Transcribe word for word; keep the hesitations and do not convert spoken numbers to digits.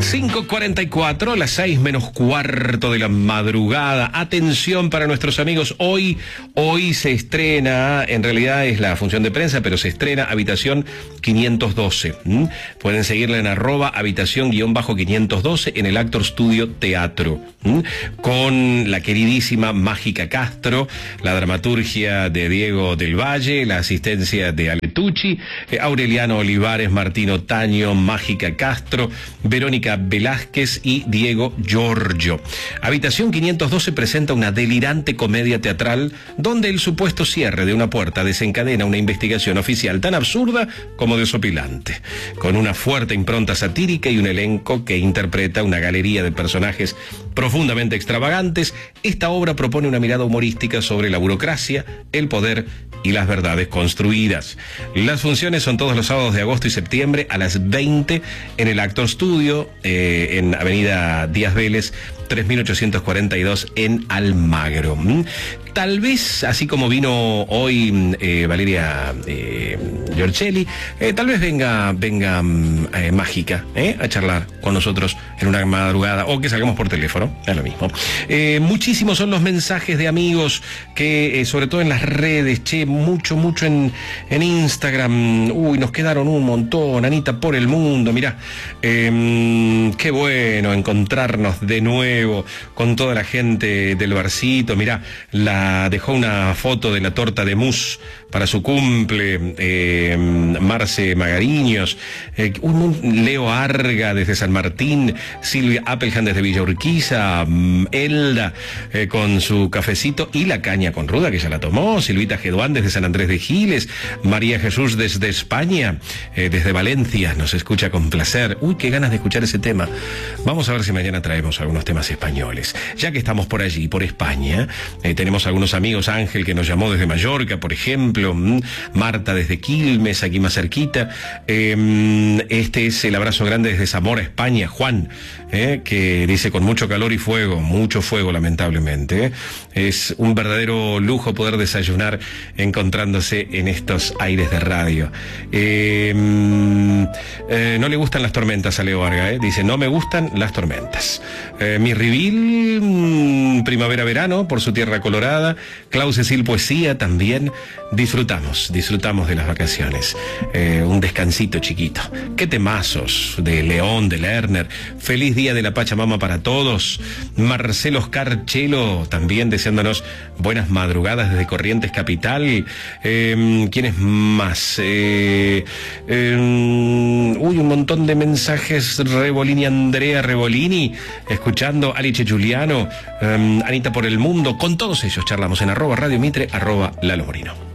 cinco cuarenta y cuatro, las seis menos cuarto de la madrugada. Atención para nuestros amigos, hoy, hoy se estrena, en realidad es la función de prensa, pero se estrena Habitación quinientos doce. ¿Mm? Pueden seguirla en arroba habitación guión bajo quinientos doce en el Actor Studio Teatro. ¿Mm? Con la queridísima Mágica Castro, la dramaturgia de Diego del Valle, la asistencia de Aletucci, eh, Aureliano Olivares, Martín Otaño, Mágica Castro, Verónica Velázquez y Diego Giorgio. Habitación quinientos doce presenta una delirante comedia teatral donde el supuesto cierre de una puerta desencadena una investigación oficial tan absurda como desopilante, con una fuerte impronta satírica y un elenco que interpreta una galería de personajes profundamente extravagantes. Esta obra propone una mirada humorística sobre la burocracia, el poder y las verdades construidas. Las funciones son todos los sábados de agosto y septiembre a las veinte en el Actor Studio, eh, en Avenida Díaz Vélez, tres mil ochocientos cuarenta y dos en Almagro. Tal vez, así como vino hoy eh, Valeria eh, Giorcelli, eh, tal vez venga, venga eh, Mágica eh, a charlar con nosotros en una madrugada, o que salgamos por teléfono, es lo mismo. Eh, muchísimos son los mensajes de amigos que, eh, sobre todo en las redes, che, mucho, mucho en, en Instagram. Uy, nos quedaron un montón, Anita por el mundo, mirá. Eh, qué bueno encontrarnos de nuevo con toda la gente del barcito. Mirá, la dejó una foto de la torta de mousse para su cumple, eh, Marce Magariños, eh, un, un Leo Arga desde San Martín, Silvia Appelhan desde Villa Urquiza, Elda eh, con su cafecito y la caña con ruda que ya la tomó, Silvita Geduán desde San Andrés de Giles, María Jesús desde España, eh, desde Valencia, nos escucha con placer. Uy, qué ganas de escuchar ese tema. Vamos a ver si mañana traemos algunos temas españoles. Ya que estamos por allí, por España, eh, tenemos algunos amigos, Ángel que nos llamó desde Mallorca, por ejemplo, Marta desde Quilmes, aquí más cerquita. Eh, este es el abrazo grande desde Zamora, España, Juan, eh, que dice con mucho calor y fuego, mucho fuego lamentablemente. Eh. Es un verdadero lujo poder desayunar encontrándose en estos aires de radio. Eh, eh, no le gustan las tormentas a Leo Varga, eh. Dice, no me gustan las tormentas. Eh, mi Ribil, primavera-verano, por su tierra colorada. Clau Cecil Poesía también. Disfrutamos, disfrutamos de las vacaciones. Eh, un descansito chiquito. Qué temazos de León, de Lerner. Feliz día de la Pachamama para todos. Marcelo Oscar Chelo también deseándonos buenas madrugadas desde Corrientes Capital. Eh, ¿Quién es más? Eh, eh, uy, un montón de mensajes. Rebolini, Andrea Rebolini, escuchando Alice Giuliano, eh, Anita por el mundo. Con todos ellos charlamos en arroba Radio Mitre, arroba Lalo Morino.